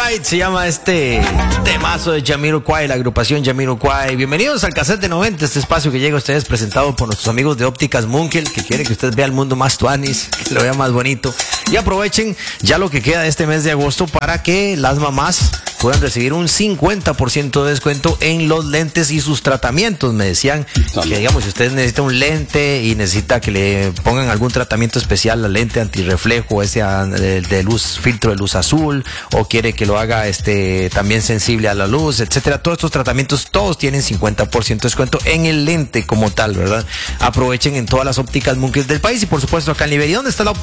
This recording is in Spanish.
Alright, se llama este temazo de Jamiroquai, la agrupación Jamiroquai. Bienvenidos al Cassette de 90, este espacio que llega a ustedes presentado por nuestros amigos de Ópticas Munkel, que quiere que usted vea el mundo más tuanis, que lo vea más bonito. Y aprovechen ya lo que queda de este mes de agosto para que las mamás puedan recibir un 50% de descuento en los lentes y sus tratamientos. Me decían que, digamos, si usted necesita un lente y necesita que le pongan algún tratamiento especial, la lente antirreflejo, ese de luz, filtro de luz azul, o quiere que lo haga también sensible a la luz, etcétera. Todos estos tratamientos, todos tienen 50% de descuento en el lente como tal, ¿verdad? Aprovechen en todas las ópticas Munkel del país y por supuesto acá en Liberia. ¿Dónde está la